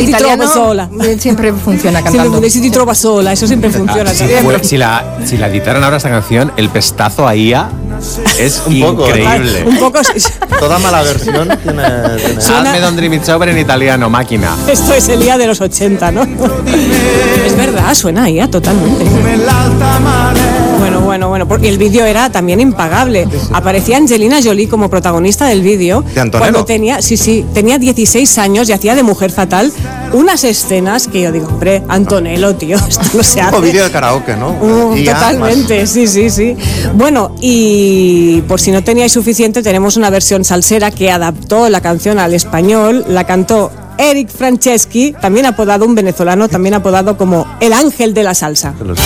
ti trovo sola. Siempre funciona cantando. Si volessi ti trova sola, eso siempre funciona. Si la editaran ahora esta canción, el pestazo a IA es increíble. Un poco. Toda mala versión tiene... Hazme Don Dream It's Over en italiano, máquina. Esto es el IA de los 80, ¿no? Es verdad, suena a IA totalmente. Bueno, porque el vídeo era también impagable. Aparecía Angelina Jolie como protagonista del vídeo. ¿De Antonello? Cuando tenía 16 años y hacía de mujer fatal unas escenas que yo digo, hombre, Antonello, tío, esto no se hace. Un vídeo de karaoke, ¿no? Totalmente, sí. Bueno, y por si no teníais suficiente, tenemos una versión salsera que adaptó la canción al español, la cantó Eric Franceschi, también apodado un venezolano, también apodado como el ángel de la salsa. Los